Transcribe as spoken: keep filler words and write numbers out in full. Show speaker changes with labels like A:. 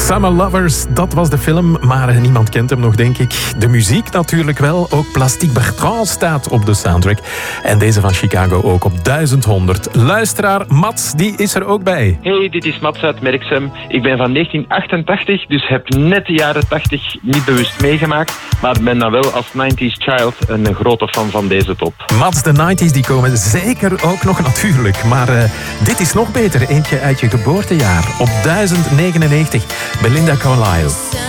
A: Summer Lovers, dat was de film, maar niemand kent hem nog, denk ik. De muziek natuurlijk wel, ook Plastique Bertrand staat op de soundtrack. En deze van Chicago ook op duizend honderd. Luisteraar Mats, die is er ook bij.
B: Hey, dit is Mats uit Merksem. Ik ben van negentien achtentachtig, dus heb net de jaren tachtig niet bewust meegemaakt, maar ben dan wel als nineties child een grote fan van deze top.
A: Mats, de nineties die komen zeker ook nog natuurlijk, maar uh, dit is nog beter, eentje uit je geboortejaar op duizend negenennegentig. Belinda Carlisle.